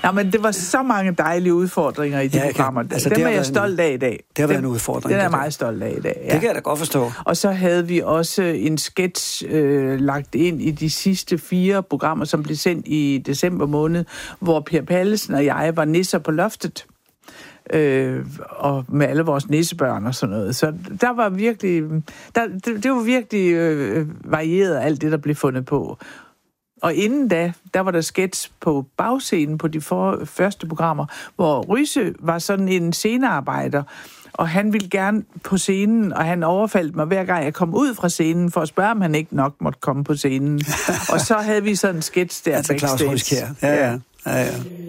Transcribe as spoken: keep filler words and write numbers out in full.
Ja, men det var så mange dejlige udfordringer i de ja, programmer. Altså, Dem er jeg en, stolt af i dag. Det har været den, en udfordring. Den er jeg meget stolt af i dag, ja. Det kan jeg da godt forstå. Og så havde vi også en sketch øh, lagt ind i de sidste fire programmer, som blev sendt i december måned, hvor Per Pallesen og jeg var nisser på loftet. Øh, og med alle vores nissebørn og sådan noget. Så der var virkelig, der, det, det var virkelig øh, varieret alt det, der blev fundet på. Og inden da, der var der sketch på bagscenen på de for, første programmer, hvor Ryse var sådan en scenearbejder, og han ville gerne på scenen, og han overfaldt mig hver gang jeg kom ud fra scenen, for at spørge, om han ikke nok måtte komme på scenen. Og så havde vi sådan en sketch der altså backstage. Claus Ryskjær. Ja, ja. ja, ja.